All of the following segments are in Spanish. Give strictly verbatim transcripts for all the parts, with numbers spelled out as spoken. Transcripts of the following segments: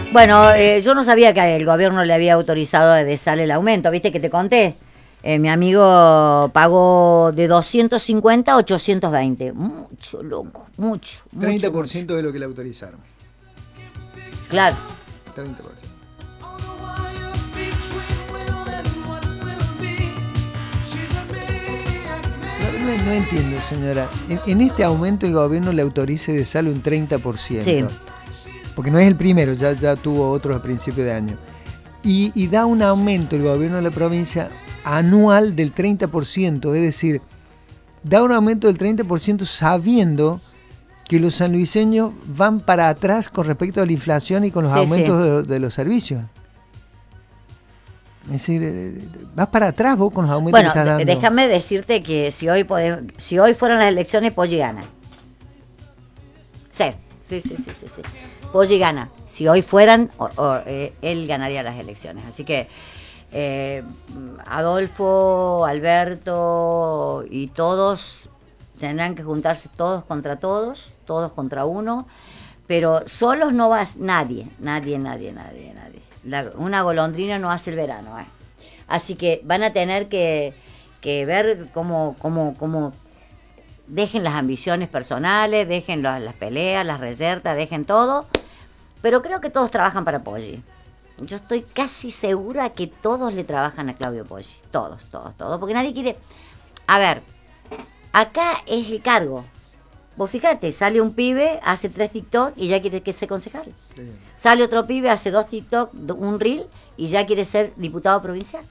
Bueno, eh, yo no sabía que el gobierno le había autorizado a Desal el aumento, ¿viste que te conté? Eh, mi amigo pagó de doscientos cincuenta a ochocientos veinte. Mucho, loco, mucho. mucho treinta por ciento mucho. de lo que le autorizaron. Claro. treinta por ciento. No, no entiendo, señora. En, en este aumento el gobierno le autorice de sal un treinta por ciento. Sí. Porque no es el primero, ya, ya tuvo otros a principio de año. Y, y da un aumento el gobierno de la provincia anual del treinta por ciento, es decir, da un aumento del treinta por ciento sabiendo que los sanluiseños van para atrás con respecto a la inflación y con los Sí, aumentos sí. de, de los servicios. Es decir, eh, vas para atrás vos con los aumentos Bueno, que estás de- dando. déjame decirte que si hoy pode- si hoy fueran las elecciones, Poggi gana. Sí, sí, sí, sí, sí, sí. Poggi gana. Si hoy fueran, o- o, eh, él ganaría las elecciones. Así que eh, Adolfo, Alberto y todos tendrán que juntarse todos contra todos, todos contra uno, pero solos no va nadie, nadie, nadie, nadie, nadie. La- una golondrina no hace el verano, ¿eh? Así que van a tener que, que ver cómo, cómo, cómo dejen las ambiciones personales, dejen las, las peleas, las reyertas, dejen todo, pero creo que todos trabajan para Poggi. Yo estoy casi segura que todos le trabajan a Claudio Poggi, todos, todos, todos, porque nadie quiere... A ver, acá es el cargo. Vos fíjate, sale un pibe, hace tres TikTok y ya quiere que sea concejal. Sí. Sale otro pibe, hace dos TikTok, un reel y ya quiere ser diputado provincial.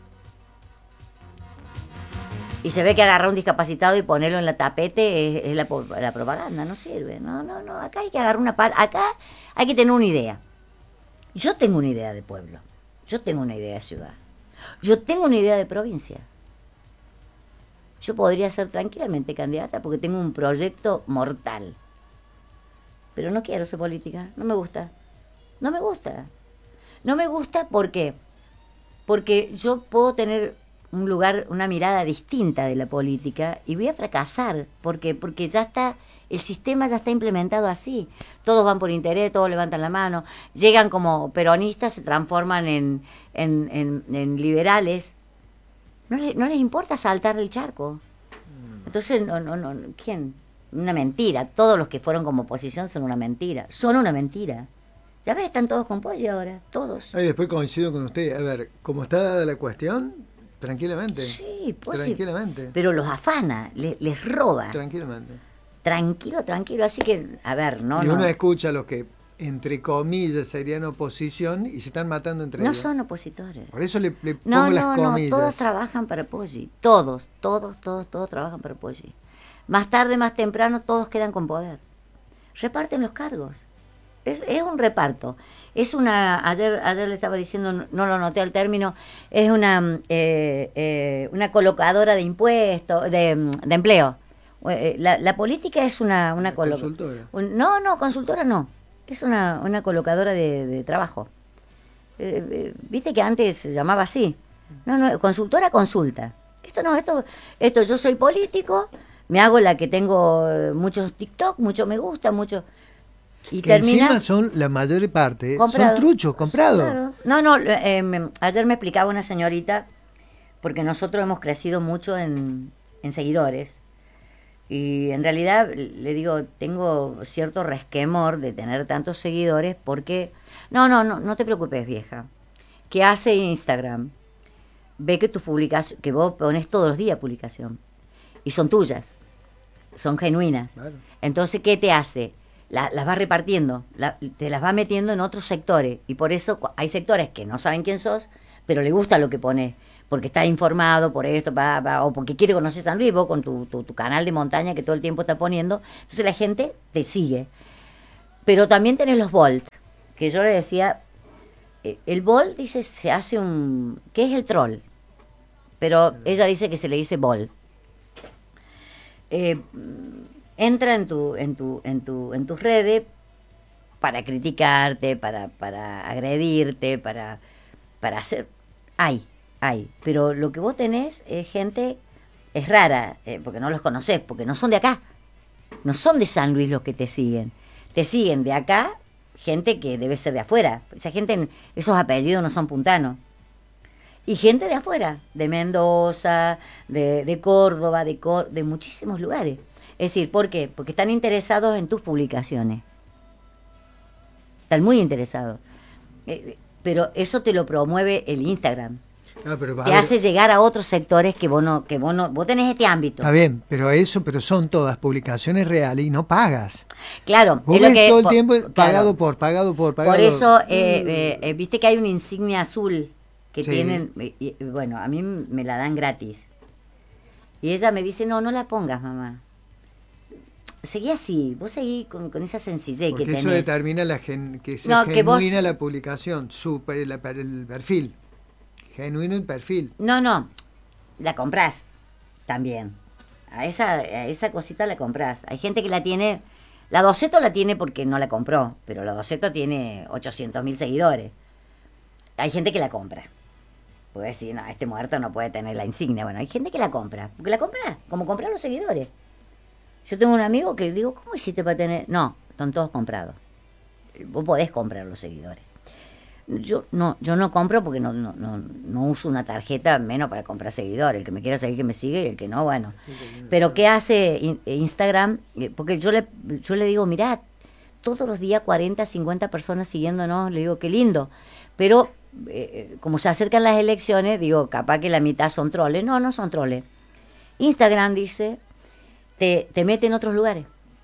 Y se ve que agarrar un discapacitado y ponerlo en la tapete es, es la, la propaganda, no sirve. No, no, no, acá hay que agarrar una pala, acá hay que tener una idea. Yo tengo una idea de pueblo, yo tengo una idea de ciudad, yo tengo una idea de provincia. Yo podría ser tranquilamente candidata porque tengo un proyecto mortal. Pero no quiero ser política, no me gusta. No me gusta. No me gusta porque, porque yo puedo tener un lugar, una mirada distinta de la política y voy a fracasar. ¿Por qué? Porque ya está, el sistema ya está implementado así. Todos van por interés, todos levantan la mano, llegan como peronistas, se transforman en, en, en, en liberales. No les, no les importa saltar el charco. Entonces, no, no, no, ¿quién? Una mentira. Todos los que fueron como oposición son una mentira. Son una mentira. Ya ves, están todos con Poggi ahora, todos. Ay, después coincido con usted. A ver, como está dada la cuestión, tranquilamente. Sí, pues tranquilamente. Sí, pero los afana, les, les roba. Tranquilamente. Tranquilo, tranquilo. Así que, a ver, no, y no. uno escucha a los que, entre comillas, serían oposición y se están matando entre No ellos. son opositores. Por eso le, le pongo No, las no, comillas. no, todos trabajan para Poggi. Todos, todos, todos, todos trabajan para Poggi. Más tarde, más temprano, todos quedan con poder. Reparten los cargos. Es, es un reparto. Es una, ayer, ayer le estaba diciendo, no, no lo noté al término, es una, eh, eh, una colocadora de impuestos, de, de empleo. Eh, La, la política es una, una, Una colo- consultora. un- no, no, consultora no. Es una, una colocadora de, de trabajo. Eh, eh, Viste que antes se llamaba así. No, no, consultora consulta. Esto no, esto, esto yo soy político, me hago la que tengo eh, muchos TikTok, mucho me gusta, mucho... Y Que termina encima son, la mayor parte, comprado. son truchos, comprados. Claro. No, no, eh, me- ayer me explicaba una señorita, porque nosotros hemos crecido mucho en, en seguidores, y en realidad, le digo, tengo cierto resquemor de tener tantos seguidores, porque, no, no, no, no te preocupes, vieja, que hace Instagram, ve que tus publicaciones, que vos pones todos los días publicación, y son tuyas, son genuinas. Claro. Entonces, ¿qué te hace? La- las va repartiendo, la- te las va metiendo en otros sectores, y por eso cu- hay sectores que no saben quién sos, pero le gusta lo que pones, porque está informado por esto, pa, pa, o porque quiere conocer San Luis, vos con tu, tu, tu canal de montaña que todo el tiempo está poniendo, entonces la gente te sigue. Pero también tenés los Volt, que yo le decía, eh, el Volt dice, se hace un, ¿qué es el troll? Pero ella dice que se le dice Volt. Eh, entra en tu, en tu, en tu, en tus redes para criticarte, para, para agredirte, para, para hacer, hay, hay, pero lo que vos tenés es gente, es rara, eh, porque no los conocés, porque no son de acá, no son de San Luis los que te siguen, te siguen de acá, gente que debe ser de afuera. Esa gente, esos apellidos no son puntanos. Y gente de afuera, de Mendoza, de, de Córdoba, de, Cor de muchísimos lugares. Es decir, ¿por qué? Porque están interesados en tus publicaciones. Están muy interesados. Eh, pero eso te lo promueve el Instagram. No, pero, te ver, hace llegar a otros sectores que vos no, que vos no, vos tenés este ámbito. Está bien, pero eso, pero son todas publicaciones reales y no pagas. Claro, vos es ves lo que, todo el por, tiempo claro, pagado por, pagado por, pagado por eso, eh, eh, eh, viste que hay una insignia azul que sí. tienen, y, y, bueno, a mí me la dan gratis. Y ella me dice, no, no la pongas, mamá. Seguí así, vos seguí con, con esa sencillez porque que tenés. eso determina la gen, que sea no, genuina que vos, la publicación, su, el, el perfil. Genuino el perfil. No, no, la comprás también. A esa, a esa cosita la comprás. Hay gente que la tiene, la Doceto la tiene porque no la compró, pero la Doceto tiene ochocientos mil seguidores. Hay gente que la compra. Puede decir, no, este muerto no puede tener la insignia. Bueno, hay gente que la compra, porque la compra, como comprar los seguidores. Yo tengo un amigo que le digo, ¿cómo hiciste para tener? No, están todos comprados. Vos podés comprar los seguidores. Yo no, yo no compro porque no, no, no, no uso una tarjeta menos para comprar seguidores. El que me quiera seguir que me sigue y el que no, bueno. Pero ¿qué hace Instagram? Porque yo le, yo le digo, mirá, todos los días cuarenta, cincuenta personas siguiéndonos, le digo, qué lindo. Pero eh, como se acercan las elecciones, digo, capaz que la mitad son troles. No, no son troles. Instagram dice, te, te mete en otros lugares,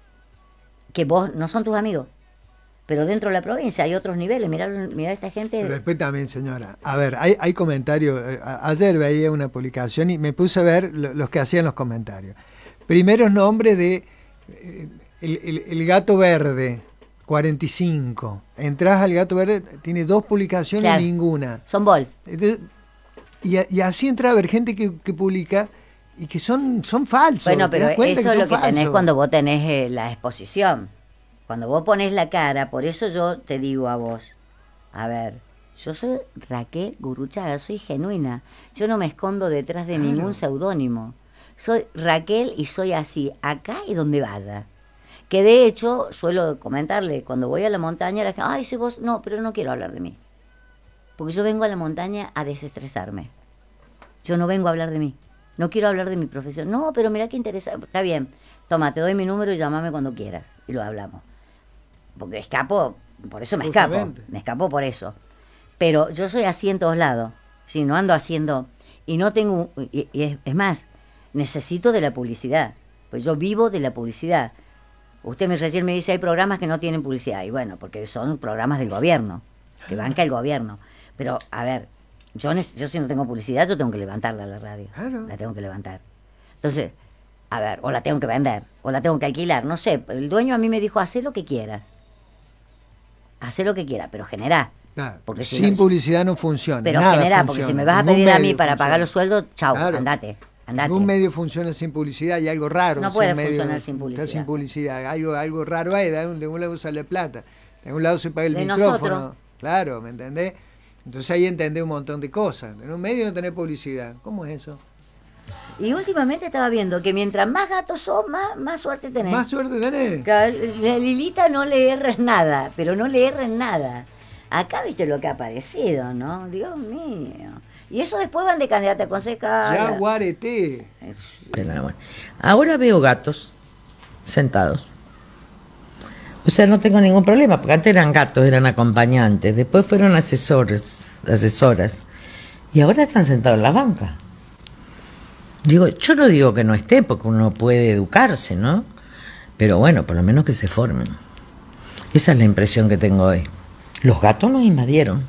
que vos no son tus amigos. Pero dentro de la provincia hay otros niveles. Mirá, mirá esta gente. Pero después también, señora. A ver, hay, hay comentarios. Ayer veía una publicación y me puse a ver lo, los que hacían los comentarios. Primeros nombres de eh, el, el, el gato verde, cuarenta y cinco. Entrás al gato verde, tiene dos publicaciones claro, y ninguna. Son bol. Entonces, y, y así entra a ver gente que, que publica y que son, son falsos. Bueno, pero eso es lo que falsos? tenés cuando vos tenés eh, la exposición. Cuando vos pones la cara, por eso yo te digo a vos, a ver, yo soy Raquel Gurruchaga, soy genuina, yo no me escondo detrás de claro. ningún seudónimo, soy Raquel y soy así, acá y donde vaya. Que de hecho, suelo comentarle, cuando voy a la montaña, la gente, ay, si vos, no, pero no quiero hablar de mí, porque yo vengo a la montaña a desestresarme, yo no vengo a hablar de mí, no quiero hablar de mi profesión, no, pero mira qué interesante, está bien, toma, te doy mi número y llámame cuando quieras, y lo hablamos. Porque escapo, por eso me escapo, Justamente. me escapo por eso. Pero yo soy así en todos lados, si no ando haciendo, y no tengo, y, y es, es más, necesito de la publicidad, pues yo vivo de la publicidad. Usted me recién me dice, hay programas que no tienen publicidad, y bueno, porque son programas del gobierno, que banca el gobierno. Pero, a ver, yo, yo si no tengo publicidad, yo tengo que levantarla a la radio, claro. la tengo que levantar. Entonces, a ver, o la tengo que vender, o la tengo que alquilar, no sé, el dueño a mí me dijo, haz lo que quieras. Hacé lo que quiera, pero generá. Claro, porque si sin no, publicidad no funciona. Pero nada generá, funciona. porque si me vas a Ningún pedir a mí medio para funciona. pagar los sueldos, chau, Claro. andate, andate. Ningún medio funciona sin publicidad y algo raro. No si puede un medio funcionar sin está publicidad. sin publicidad. Algo, algo raro hay, de un, de un lado sale plata, de un lado se paga el De micrófono. nosotros. Claro, ¿me entendés? Entonces ahí entendés un montón de cosas. En un medio no tenés publicidad. ¿Cómo es eso? Y últimamente estaba viendo que mientras más gatos sos, más, más suerte tenés. Más suerte tenés. La Lilita no le erres nada, pero no le erres nada. Acá viste lo que ha aparecido, ¿no? Dios mío. Y eso después van de candidata a concejal. Ya guarete. Pero bueno. Ahora veo gatos sentados. O sea, no tengo ningún problema, porque antes eran gatos, eran acompañantes, después fueron asesores, asesoras, y ahora están sentados en la banca. Digo, yo no digo que no esté, porque uno puede educarse, ¿no? Pero bueno, por lo menos que se formen. Esa es la impresión que tengo hoy. Los gatos nos invadieron.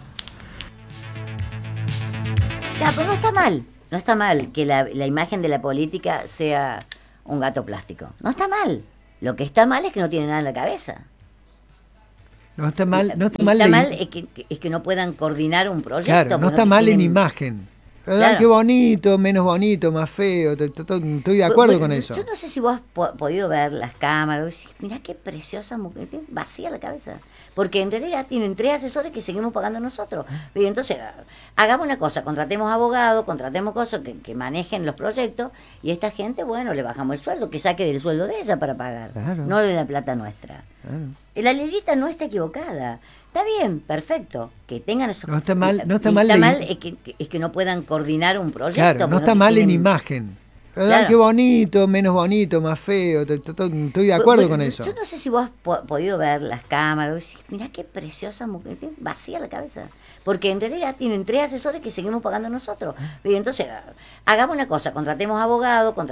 Ya, pero no está mal, no está mal que la, la imagen de la política sea un gato plástico. No está mal. Lo que está mal es que no tiene nada en la cabeza. No está mal, no está Y mal, está de- mal es que, que- es que no puedan coordinar un proyecto. Claro, no porque está te mal en tienen- imagen. Ay, Claro. qué bonito, menos bonito, más feo. t- t- t- Estoy de acuerdo Bueno, con eso. Yo no sé si vos has po- podido ver las cámaras. Mirá qué preciosa mujer, tiene vacía la cabeza. Porque en realidad tienen tres asesores que seguimos pagando nosotros. Y entonces, ah, hagamos una cosa, contratemos abogados, contratemos cosas que, que manejen los proyectos, y esta gente, bueno, le bajamos el sueldo, que saque del sueldo de ella para pagar, Claro. no de la plata nuestra. Claro. La Lilita no está equivocada. Está bien, perfecto, que tengan esos... No está mal, no está y mal, está de- mal es que, que- es que no puedan coordinar un proyecto. Claro, no porque está mal en tienen- imagen. Ay, Claro. qué bonito, menos bonito, más feo. t- t- t- Estoy de acuerdo Bueno, con eso. Yo no sé si vos has po- podido ver las cámaras. Decís, mirá qué preciosa mujer, tiene vacía la cabeza. Porque en realidad tienen tres asesores que seguimos pagando nosotros. Y entonces, hagamos una cosa, contratemos abogados,